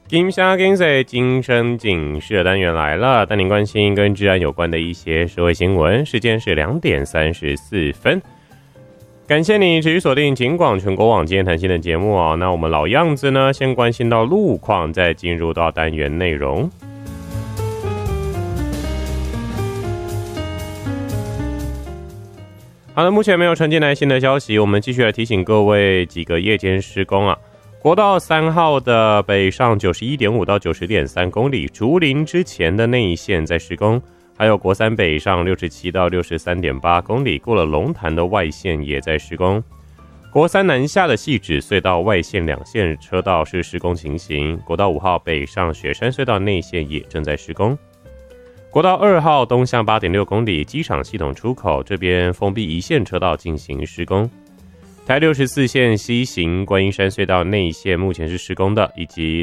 金虾跟随今生警示的单元来了，带您关心跟治安有关的一些社会新闻。时间是2点34分。感谢你持续锁定警广全国网今天谈新的节目哦。那我们老样子呢，先关心到路况，再进入到单元内容。好的，目前没有传进来新的消息，我们继续来提醒各位几个夜间施工啊。国道3号的北上 91.5 到 90.3 公里，竹林之前的内线在施工，还有国3北上67到 63.8 公里，过了龙潭的外线也在施工。国3南下的汐止隧道外线2线车道是施工情形，国道5号北上雪山隧道内线也正在施工。国道2号东向 8.6 公里，机场系统出口这边封闭一线车道进行施工。台64线西行观音山隧道内线目前是施工的，以及